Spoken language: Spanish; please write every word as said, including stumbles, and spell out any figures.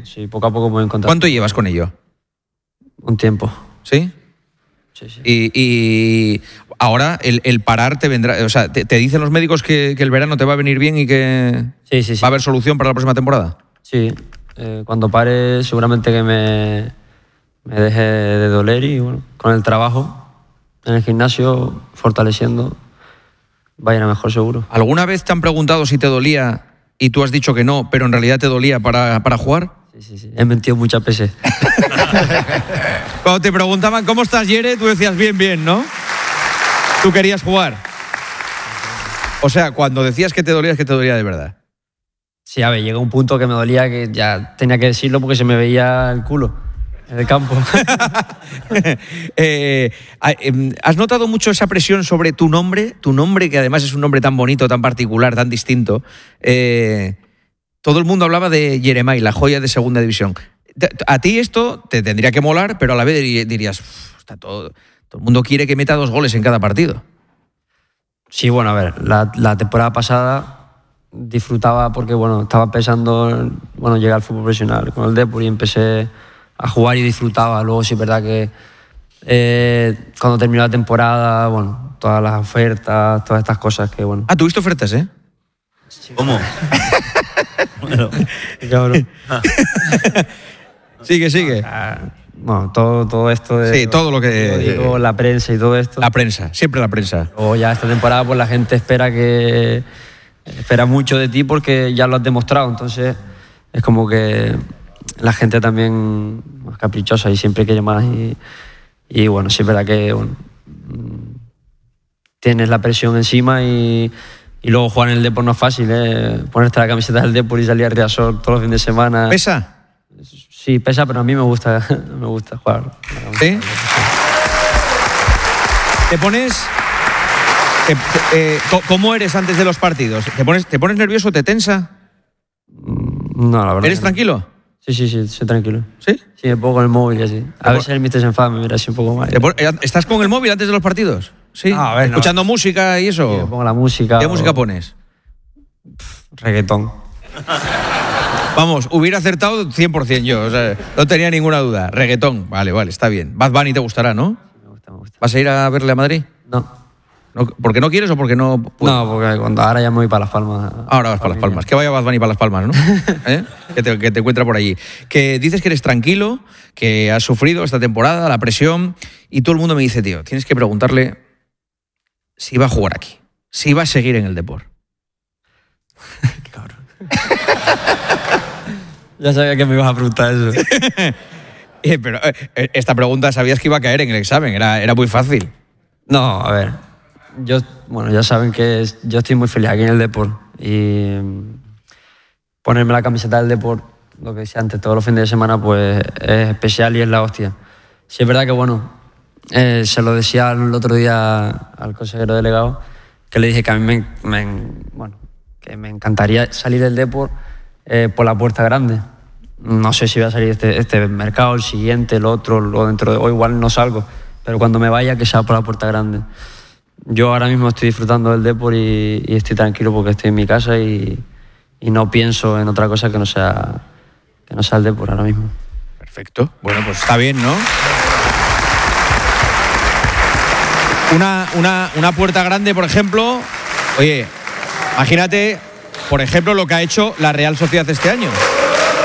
sí, poco a poco voy encontrando. ¿Cuánto llevas con ello? Un tiempo. ¿Sí? Sí, sí. Y, y ahora el, el parar te vendrá... O sea, ¿te, te dicen los médicos que, que el verano te va a venir bien y que Sí, sí, sí. va a haber solución para la próxima temporada? Sí, eh, cuando pare seguramente que me, me deje de doler y bueno, con el trabajo en el gimnasio, fortaleciendo, va a ir a mejor seguro. ¿Alguna vez te han preguntado si te dolía y tú has dicho que no, pero en realidad te dolía para, para jugar? Sí, sí, sí. He mentido muchas veces. Cuando te preguntaban ¿cómo estás, Yere?, tú decías bien, bien, ¿no? Tú querías jugar. O sea, cuando decías que te dolía, es que te dolía de verdad. Sí, a ver, llega un punto que me dolía que ya tenía que decirlo porque se me veía el culo en el campo. eh, ¿Has notado mucho esa presión sobre tu nombre? Tu nombre, que además es un nombre tan bonito, tan particular, tan distinto. Eh, todo el mundo hablaba de Yeremay, la joya de segunda división. A ti esto te tendría que molar, pero a la vez dirías, está todo, todo el mundo quiere que meta dos goles en cada partido. Sí, bueno, a ver, la, la temporada pasada disfrutaba porque, bueno, estaba pensando, bueno, llegar al fútbol profesional con el Depor y empecé a jugar y disfrutaba. Luego sí es verdad que eh, cuando terminó la temporada, bueno, todas las ofertas, todas estas cosas que, bueno... Ah, tuviste ofertas, ¿eh? Sí. ¿Cómo? Bueno, cabrón. Sigue, sigue. Bueno, todo, todo esto de... Sí, todo lo que... Digo, la prensa y todo esto. La prensa, siempre la prensa. O ya esta temporada pues la gente espera que... Espera mucho de ti porque ya lo has demostrado. Entonces es como que la gente también más caprichosa y siempre quiere más. Y, y bueno, sí es verdad que bueno, tienes la presión encima y, y luego jugar en el Depor no es fácil, ¿eh? Ponerte la camiseta del Depor y salir a Riazor todos los fines de semana. ¿Pesa? Sí, pesa, pero a mí me gusta, me gusta jugar. ¿Sí? ¿Te pones...? Te, te, eh, ¿Cómo eres antes de los partidos? ¿Te pones, ¿Te pones nervioso? ¿Te tensa? No, la verdad. ¿Eres tranquilo? Sí, sí, sí, soy tranquilo. ¿Sí? Sí, me pongo con el móvil y así. A veces el mister se enfada, me mira así un poco mal. ¿Estás con el móvil antes de los partidos? Sí. Ah, a ver, ¿Escuchando no. música y eso? Sí, me pongo la música. ¿Qué o... música pones? Reggaetón. Vamos, hubiera acertado cien por ciento yo, o sea, no tenía ninguna duda. Reggaetón, vale, vale, está bien. Bad Bunny te gustará, ¿no? Me gusta, me gusta. ¿Vas a ir a verle a Madrid? No. ¿No? ¿Por qué no quieres o porque no puedes? No, porque cuando ahora ya me voy para Las Palmas. Ahora vas para Las Palmas. Que vaya Bad Bunny para Las Palmas, ¿no? ¿Eh? Que, te, que te encuentra por allí. Que dices que eres tranquilo, que has sufrido esta temporada, la presión, y todo el mundo me dice, tío, tienes que preguntarle si va a jugar aquí, si va a seguir en el Depor. Qué cabrón. Ya sabía que me ibas a preguntar eso. eh, pero eh, esta pregunta sabías que iba a caer en el examen, era, era muy fácil. No, a ver. Yo, bueno, ya saben que es, yo estoy muy feliz aquí en el Depor y ponerme la camiseta del Depor, lo que decía antes, todos los fines de semana, pues es especial y es la hostia. Sí es verdad que, bueno, eh, se lo decía el otro día al consejero delegado, que le dije que a mí me, me, bueno, que me encantaría salir del Depor eh, por la puerta grande. No sé si voy a salir este, este mercado, el siguiente, el otro, o dentro de hoy igual no salgo, pero cuando me vaya que sea por la puerta grande. Yo ahora mismo estoy disfrutando del Depor y, y estoy tranquilo porque estoy en mi casa y, y no pienso en otra cosa que no sea, que no sea el Depor ahora mismo. Perfecto. Bueno, pues está bien, ¿no? Una, una, una puerta grande, por ejemplo. Oye, imagínate, por ejemplo, lo que ha hecho la Real Sociedad este año.